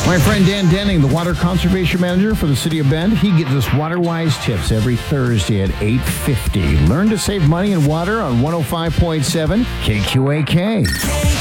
My friend Dan Denning, the Water Conservation Manager for the City of Bend, he gives us WaterWise tips every Thursday at 8:50. Learn to save money in water on 105.7 KQAK.